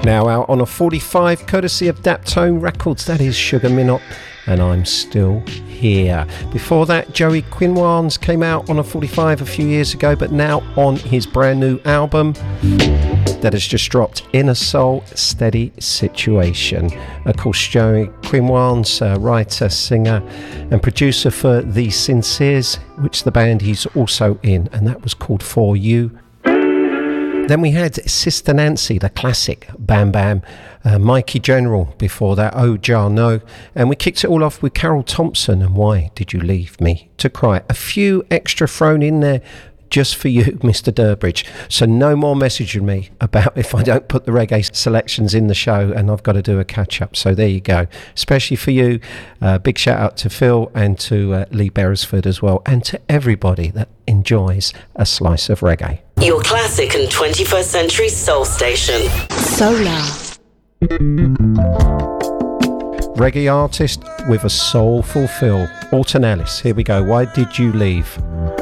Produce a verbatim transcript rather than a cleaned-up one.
Now out on a forty-five, courtesy of Daptone Records. That is Sugar Minott, and I'm Still Here. Before that, Joey Quinwans came out on a forty-five a few years ago, but now on his brand new album that has just dropped, Inner Soul, Steady Situation. Of course, Joey Quinwans, uh, writer, singer and producer for The Sinceres, which the band he's also in, and that was called For You. Then we had Sister Nancy, the classic, Bam Bam, uh, Mikey General before that, Oh Jah No, and we kicked it all off with Carol Thompson and Why Did You Leave Me to Cry. A few extra thrown in there just for you, Mister Durbridge. So no more messaging me about if I don't put the reggae selections in the show and I've got to do a catch-up. So there you go. Especially for you. Uh, big shout out to Phil and to uh, Lee Beresford as well, and to everybody that enjoys a slice of reggae. Your classic and twenty-first century soul station. Solar. Reggae artist with a soulful feel. Alton Ellis. Here we go. Why Did You Leave?